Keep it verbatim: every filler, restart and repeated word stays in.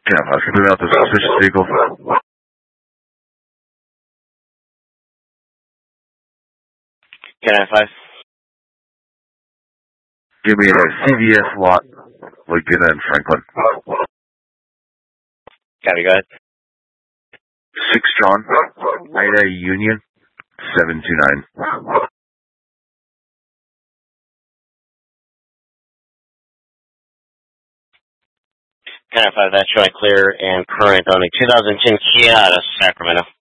Yeah, I was moving out the suspicious vehicle. Can I five? Give me a C V S lot, Lincoln and Franklin. Copy, go ahead. Six John, Ida Union, seven two nine. Can I five that showing clear and current on a two thousand ten Kia out of Sacramento?